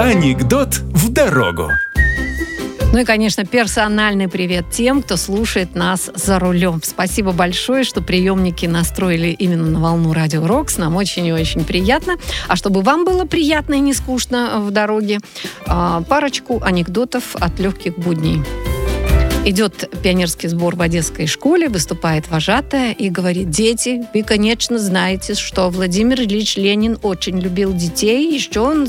Анекдот в дорогу. Ну и, конечно, персональный привет тем, кто слушает нас за рулем. Спасибо большое, что приемники настроили именно на волну Радио Рокс. Нам очень и очень приятно. А чтобы вам было приятно и не скучно в дороге, парочку анекдотов от легких будней. Идет пионерский сбор в Одесской школе, выступает вожатая и говорит: дети, вы, конечно, знаете, что Владимир Ильич Ленин очень любил детей, еще он